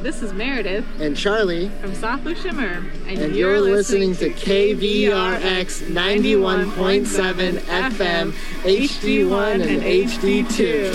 This is Meredith and Charlie from Soft Blue Shimmer, and you're listening to KVRX 91.7 FM, HD1 and HD2.